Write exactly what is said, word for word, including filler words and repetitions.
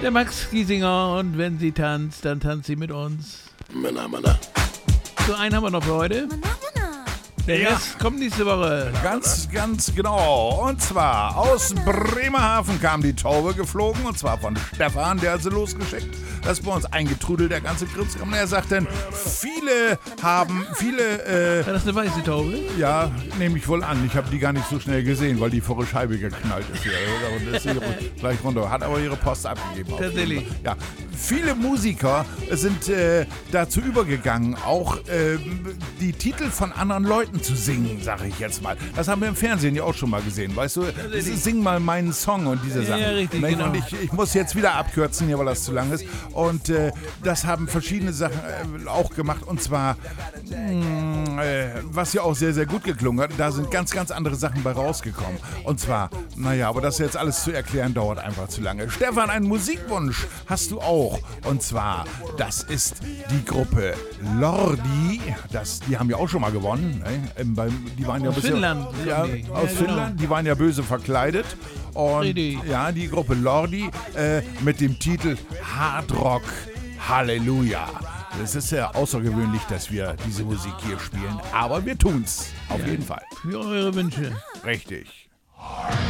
Der Max Giesinger, und wenn sie tanzt, dann tanzt sie mit uns. Männer, Männer. So, einen haben wir noch für heute. Der Ja. Rest kommt nächste Woche. Ganz, ganz genau. Und zwar aus Bremerhaven kam die Taube geflogen. Und zwar von Stefan, der hat sie losgeschickt. Das ist bei uns eingetrudelt, der ganze Krimskram. Und er sagt dann, viele haben, viele, äh, War das eine weiße Taube? ja, nehme ich wohl an. Ich habe die gar nicht so schnell gesehen, weil die vor der Scheibe geknallt ist hier. Und ist hier gleich runter. Hat aber ihre Post abgegeben. Tatsächlich. Ja, viele Musiker sind äh, dazu übergegangen, auch äh, die Titel von anderen Leuten zu singen, sage ich jetzt mal. Das haben wir im Fernsehen ja auch schon mal gesehen, weißt du? Das ist, sing mal meinen Song und diese Ja, Sachen. ja, richtig, Ne? genau. Und ich, ich muss jetzt wieder abkürzen hier, weil das zu lang ist. Und äh, das haben verschiedene Sachen äh, auch gemacht. Und zwar, mh, äh, was ja auch sehr, sehr gut geklungen hat, da sind ganz, ganz andere Sachen bei rausgekommen. Und zwar, naja, aber das jetzt alles zu erklären, dauert einfach zu lange. Stefan, einen Musikwunsch hast du auch. Und zwar, das ist die Gruppe Lordi. Das, die haben ja auch schon mal gewonnen. Ne? Ähm, beim, die waren ja Aus ein bisschen, Finnland. Ja, Nee. aus Ja, genau. Finnland. Die waren ja böse verkleidet. Und Richtig. ja, die Gruppe Lordi äh, mit dem Titel Hard Rock Halleluja. Es ist ja außergewöhnlich, dass wir diese Musik hier spielen, aber wir tun's. Auf jeden Fall. Für eure Wünsche. Richtig.